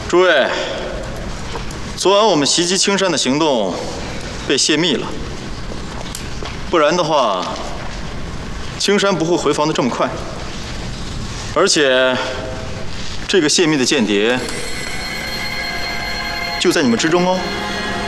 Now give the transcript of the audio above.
诸位，昨晚我们袭击青山的行动被泄密了，不然的话，青山不会回防的这么快。而且，这个泄密的间谍就在你们之中哦。